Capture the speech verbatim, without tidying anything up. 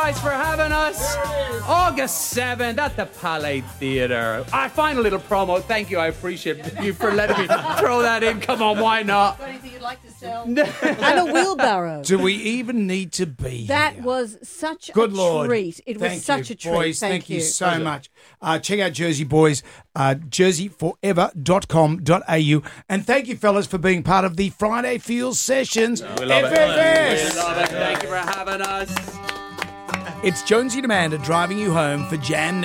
guys, for having us. August seventh at the Palais Theatre. Our final little promo. Thank you. I appreciate you for letting me throw that in. Come on, why not? Got anything you'd like to sell? And a wheelbarrow. Do we even need to be That here? was such Good a Lord. treat. It Thank was such you, a treat. Boys, Thank, thank you, you so much. Uh, check out Jersey Boys, uh, jersey forever dot com dot a u. And thank you, fellas, for being part of the Friday Feels Sessions. We love F F S. it. We love it. Thank you for having us. It's Jonesy and Amanda driving you home for Jam